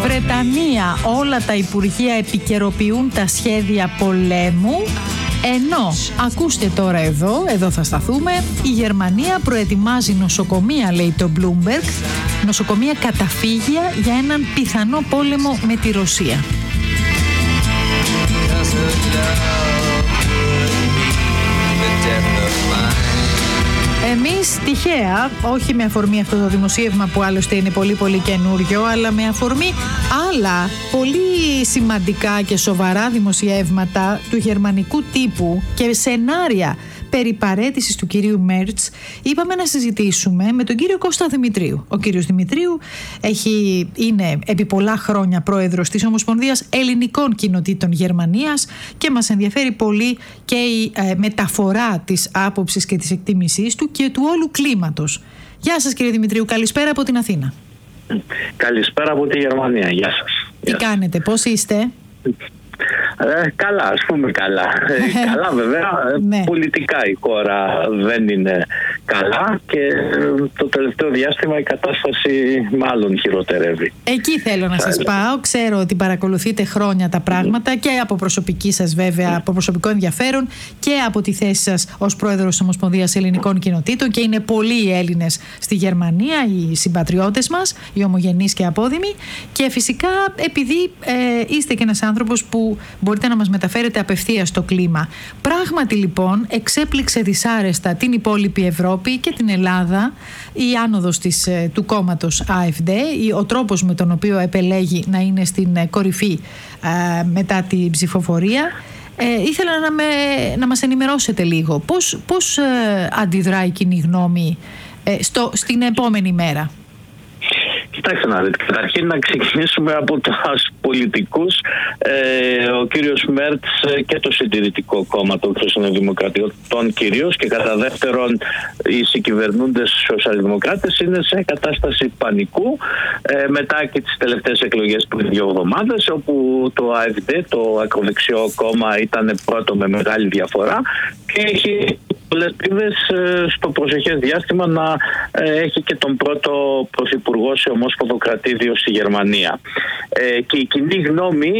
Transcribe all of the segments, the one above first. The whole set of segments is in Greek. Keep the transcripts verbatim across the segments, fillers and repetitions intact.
Βρετανία, όλα τα υπουργεία επικαιροποιούν τα σχέδια πολέμου. Ενώ, ακούστε τώρα εδώ, εδώ θα σταθούμε, η Γερμανία προετοιμάζει νοσοκομεία, λέει το Bloomberg, νοσοκομεία καταφύγια για έναν πιθανό πόλεμο με τη Ρωσία. Εμείς τυχαία, όχι με αφορμή αυτό το δημοσίευμα που άλλωστε είναι πολύ πολύ καινούριο, αλλά με αφορμή άλλα πολύ σημαντικά και σοβαρά δημοσιεύματα του γερμανικού τύπου και σενάρια περί παραίτησης του κυρίου Μέρτς, είπαμε να συζητήσουμε με τον κύριο Κώστα Δημητρίου. Ο κύριος Δημητρίου έχει, είναι επί πολλά χρόνια πρόεδρος της Ομοσπονδίας Ελληνικών Κοινοτήτων Γερμανίας και μας ενδιαφέρει πολύ και η ε, μεταφορά της άποψης και της εκτίμησής του και του όλου κλίματος. Γεια σας κύριε Δημητρίου, καλησπέρα από την Αθήνα. Καλησπέρα από τη Γερμανία, γεια σας. Τι κάνετε, πώς είστε? Ε, καλά, ας πούμε καλά. Ε, καλά βέβαια, ναι. Πολιτικά η χώρα δεν είναι καλά και το τελευταίο διάστημα η κατάσταση μάλλον χειροτερεύει. Εκεί θέλω να σας πάω. Ξέρω ότι παρακολουθείτε χρόνια τα πράγματα και από προσωπική σας βέβαια, από προσωπικό ενδιαφέρον και από τη θέση σας ως πρόεδρος της Ομοσπονδίας Ελληνικών Κοινοτήτων, και είναι πολλοί οι Έλληνες στη Γερμανία, οι συμπατριώτες μας, οι ομογενείς και απόδημοι, και φυσικά επειδή ε, είστε και ένας άνθρωπος που μπορείτε να μας μεταφέρετε απευθείας το κλίμα. Πράγματι λοιπόν εξέπληξε δυσάρεστα την υπόλοιπη Ευρώπη και την Ελλάδα η άνοδος της, του κόμματος AfD, ο τρόπος με τον οποίο επελέγει να είναι στην κορυφή α, μετά την ψηφοφορία. Ε, ήθελα να, με, να μας ενημερώσετε λίγο πώς, πώς ε, αντιδράει η κοινή γνώμη ε, στο, στην επόμενη μέρα. Κοιτάξτε να δείτε, καταρχήν να ξεκινήσουμε από τους πολιτικούς. Ε, ο κύριος Μέρτς και το Συντηρητικό Κόμμα των Χριστιανοδημοκρατών κυρίως, και κατά δεύτερον οι συγκυβερνούντες σοσιαλδημοκράτες είναι σε κατάσταση πανικού ε, μετά και τις τελευταίες εκλογές πριν δύο εβδομάδες, όπου το AfD, το ακροδεξιό κόμμα, ήταν πρώτο με μεγάλη διαφορά και έχει πολλές πίδες στο προσεχές διάστημα να έχει και τον πρώτο πρωθυπουργό σε ομόσπονδο κρατήδιο στη Γερμανία. Ε, και η κοινή γνώμη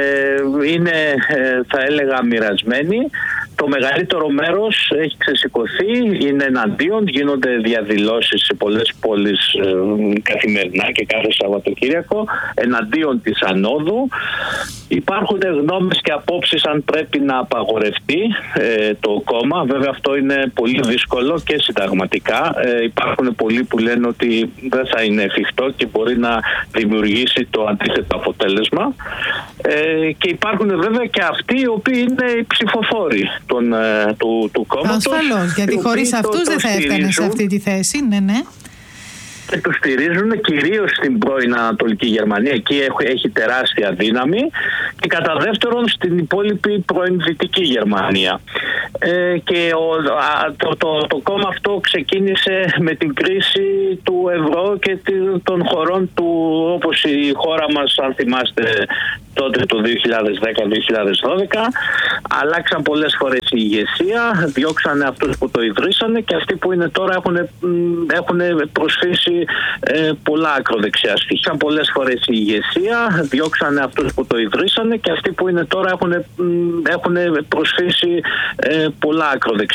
ε, είναι, ε, θα έλεγα, μοιρασμένη. Το μεγαλύτερο μέρος έχει ξεσηκωθεί, είναι εναντίον, γίνονται διαδηλώσεις σε πολλές πόλεις ε, καθημερινά και κάθε Σαββατοκύριακο εναντίον της ανόδου. Υπάρχουν γνώμες και απόψεις αν πρέπει να απαγορευτεί ε, το κόμμα. Βέβαια αυτό είναι πολύ δύσκολο και συνταγματικά. Ε, υπάρχουν πολλοί που λένε ότι δεν θα είναι εφικτό και μπορεί να δημιουργήσει το αντίθετο αποτέλεσμα. Ε, και υπάρχουν βέβαια και αυτοί οι οποίοι είναι οι ψηφοφόροι των, ε, του, του κόμματος. Ασφαλώς, γιατί χωρίς αυτούς το, δεν θα έφτανε σε αυτή τη θέση. Ναι, ναι. Και του στηρίζουν κυρίως στην πρώην Ανατολική Γερμανία, εκεί έχει τεράστια δύναμη, και κατά δεύτερον στην υπόλοιπη πρώην Δυτική Γερμανία. Ε, και ο, α, το, το, το κόμμα αυτό ξεκίνησε με την κρίση του ευρώ και των χωρών του, όπως η χώρα μας, αν θυμάστε, τότε το δύο χιλιάδες δέκα δύο χιλιάδες δώδεκα. Αλλάξαν πολλές φορές η ηγεσία, διώξανε αυτούς που το ιδρύσανε, και αυτοί που είναι τώρα έχουν, έχουν προσφύσει ε, πολλά ακροδεξιά στοιχεία. Πολλές φορές η ηγεσία, διώξανε αυτούς που το ιδρύσανε, και αυτοί που είναι τώρα έχουν, έχουν προσφύσει ε, πολλά ακροδεξιά.